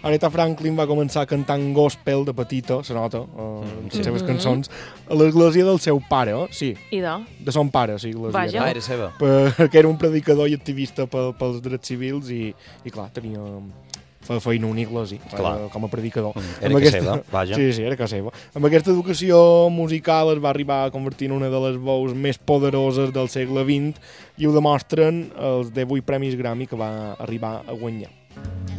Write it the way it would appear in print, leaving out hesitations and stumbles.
Aretha Franklin va començar cantant gospel de petita, se nota, en les seves cançons, a l'església del seu pare, sí. I de son pare, sí, l'església. Vaja. Era seva. Perquè era un predicador i activista pels drets civils i clar, tenia feina una iglesia, com a predicador. Era que seva, vaja. Sí, era que seva. Amb aquesta educació musical es va arribar a convertir en una de les veus més poderoses del segle XX i ho demostren els 18 premis Grammy que va arribar a guanyar.